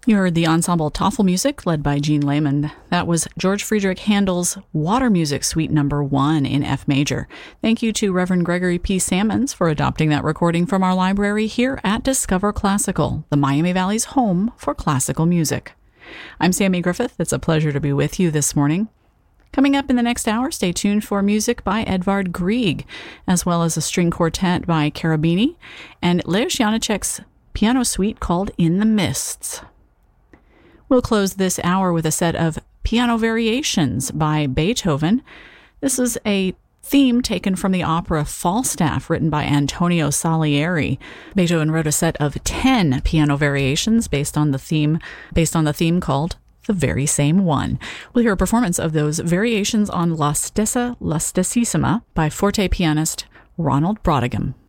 You heard the ensemble Tafelmusik, led by Jean Lehman. That was George Friedrich Handel's Water Music Suite No. 1 in F major. Thank you to Reverend Gregory P. Sammons for adopting that recording from our library here at Discover Classical, the Miami Valley's home for classical music. I'm Sammy Griffith. It's a pleasure to be with you this morning. Coming up in the next hour, stay tuned for music by Edvard Grieg, as well as a string quartet by Cherubini, and Leos Janáček's piano suite called In the Mists. We'll close this hour with a set of piano variations by Beethoven. This is a theme taken from the opera Falstaff, written by Antonio Salieri. Beethoven wrote a set of 10 piano variations based on the theme called The Very Same One. We'll hear a performance of those variations on La Stessa, La Stessissima by forte pianist Ronald Brautigam.